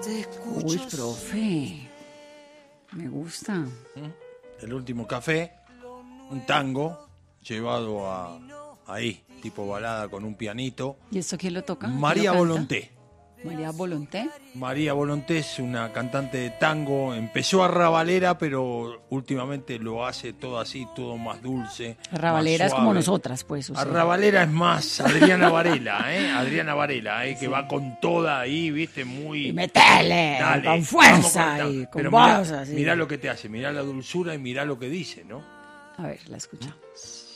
Uy, profe, me gusta. El último café, un tango llevado ahí, tipo balada con un pianito. ¿Y esto quién lo toca? ¿Quién María lo canta? Volonté. María Volonté. María Volonté es una cantante de tango, empezó a rabalera, pero últimamente lo hace todo así, todo más dulce. Rabalera más es como suave. nosotras, pues. O sea. Rabalera es más Adriana Varela, Adriana Varela, que va con toda ahí, viste, muy... Y metele, Dale, con vamos fuerza esta. y con Pero voz así. mirá lo que te hace, mirá la dulzura y mirá lo que dice, ¿no? A ver, la escuchamos.